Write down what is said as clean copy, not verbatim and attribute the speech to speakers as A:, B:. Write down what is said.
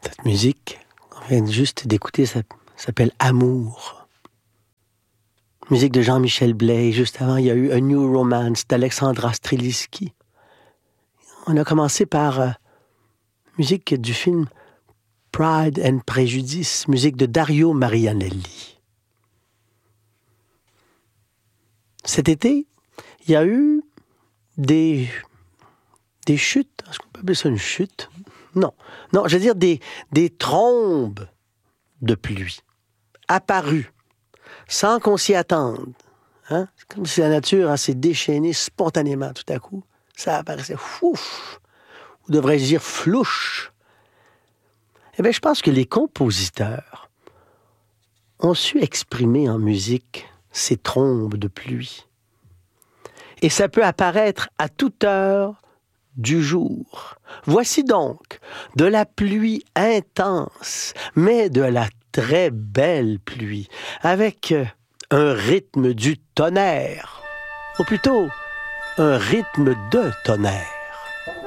A: Cette musique, on vient juste d'écouter, ça s'appelle Amour. Musique de Jean-Michel Blais. Juste avant, il y a eu A New Romance d'Alexandra Strelitzky. On a commencé par musique du film Pride and Prejudice, musique de Dario Marianelli. Cet été, il y a eu des chutes. Est-ce qu'on peut appeler ça une chute? Non, je veux dire des trombes de pluie apparues sans qu'on s'y attende. Hein? C'est comme si la nature s'est déchaînée spontanément tout à coup. Ça apparaissait fouf, ou devrais-je dire flouche. Eh bien, je pense que les compositeurs ont su exprimer en musique ces trombes de pluie. Et ça peut apparaître à toute heure du jour. Voici donc de la pluie intense, mais de la très belle pluie, avec un rythme du tonnerre, ou plutôt un rythme de tonnerre.